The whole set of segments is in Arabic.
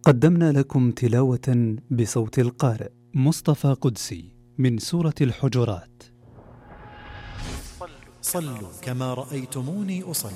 قدمنا لكم تلاوة بصوت القارئ مصطفى قدسي من سورة الحجرات. صلوا كما رأيتموني أصلي.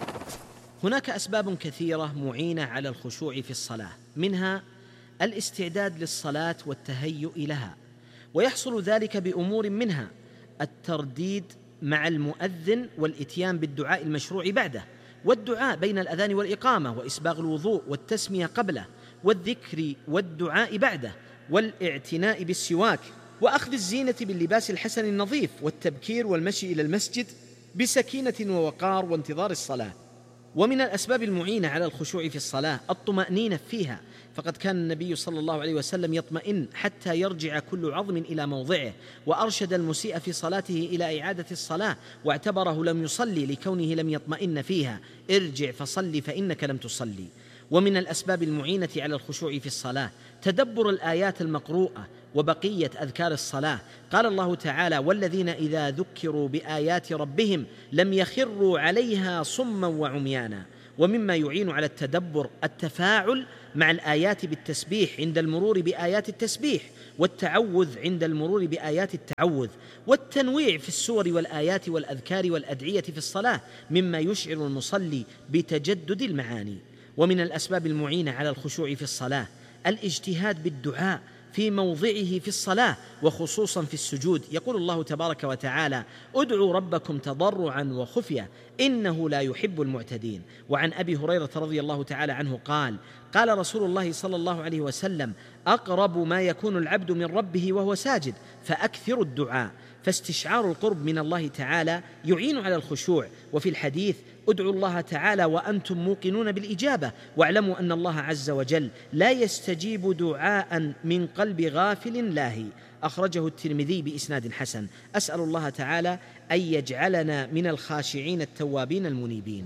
هناك أسباب كثيرة معينة على الخشوع في الصلاة، منها الاستعداد للصلاة والتهيؤ لها، ويحصل ذلك بأمور منها الترديد مع المؤذن والإتيان بالدعاء المشروع بعده، والدعاء بين الأذان والإقامة، وإسباغ الوضوء والتسمية قبله، والذكر والدعاء بعده، والاعتناء بالسواك، وأخذ الزينة باللباس الحسن النظيف، والتبكير والمشي إلى المسجد بسكينة ووقار وانتظار الصلاة. ومن الأسباب المعينة على الخشوع في الصلاة الطمأنينة فيها، فقد كان النبي صلى الله عليه وسلم يطمئن حتى يرجع كل عظم إلى موضعه، وأرشد المسيء في صلاته إلى إعادة الصلاة، واعتبره لم يصلي لكونه لم يطمئن فيها، ارجع فصلي فإنك لم تصلي. ومن الأسباب المعينة على الخشوع في الصلاة تدبر الآيات المقروءة وبقية أذكار الصلاة. قال الله تعالى: والذين إذا ذكروا بآيات ربهم لم يخروا عليها صما وعميانا. ومما يعين على التدبر التفاعل مع الآيات بالتسبيح عند المرور بآيات التسبيح، والتعوذ عند المرور بآيات التعوذ، والتنويع في السور والآيات والأذكار والأدعية في الصلاة مما يشعر المصلي بتجدد المعاني. ومن الأسباب المعينة على الخشوع في الصلاة الاجتهاد بالدعاء في موضعه في الصلاة، وخصوصا في السجود. يقول الله تبارك وتعالى: ادعوا ربكم تضرعا وخفية إنه لا يحب المعتدين. وعن أبي هريرة رضي الله تعالى عنه قال: قال رسول الله صلى الله عليه وسلم: أقرب ما يكون العبد من ربه وهو ساجد فأكثر الدعاء. فاستشعار القرب من الله تعالى يعين على الخشوع. وفي الحديث: ادعوا الله تعالى وأنتم موقنون بالإجابة، واعلموا أن الله عز وجل لا يستجيب دعاء من قلب غافل لاهي. أخرجه الترمذي بإسناد حسن. أسأل الله تعالى أن يجعلنا من الخاشعين التوابين المنيبين.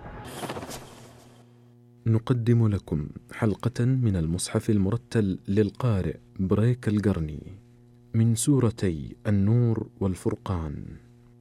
نقدم لكم حلقة من المصحف المرتل للقارئ بريك القرني من سورتي النور والفرقان.